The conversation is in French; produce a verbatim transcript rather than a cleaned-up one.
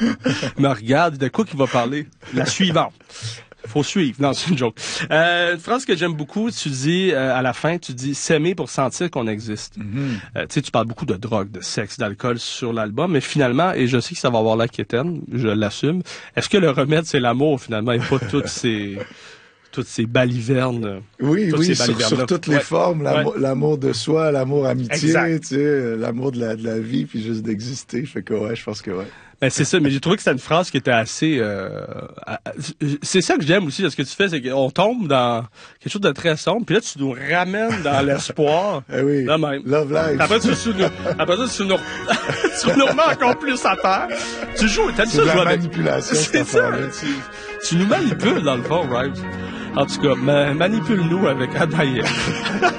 me regarde, de quoi qu'il va parler? La suivante. Faut suivre. Non, c'est une joke. Euh, une phrase que j'aime beaucoup, tu dis, euh, à la fin, tu dis « s'aimer pour sentir qu'on existe mm-hmm. ». Euh, tu sais, tu parles beaucoup de drogue, de sexe, d'alcool sur l'album, mais finalement, et je sais que ça va avoir l'air quétaine, je l'assume, est-ce que le remède, c'est l'amour, finalement, et pas toutes ces... toutes ces balivernes. Oui, oui, sur, sur toutes les ouais. formes, l'amour, ouais. l'amour de soi, l'amour amitié, tu sais, l'amour de la, de la vie, puis juste d'exister. Fait que ouais, je pense que ouais. Ben c'est ça, mais j'ai trouvé que c'était une phrase qui était assez... Euh, c'est ça que j'aime aussi, ce que tu fais, c'est qu'on tombe dans quelque chose de très sombre, puis là, tu nous ramènes dans l'espoir. Eh oui, là même. Love life. Après, tu, tu, nous, après ça, tu nous, tu nous remets encore plus à terre. Tu joues, t'as dit ça, de je la manipulation, c'est ça, tu, tu nous manipules, dans le fond, right? En tout cas, ma, manipule-nous avec Adaïe.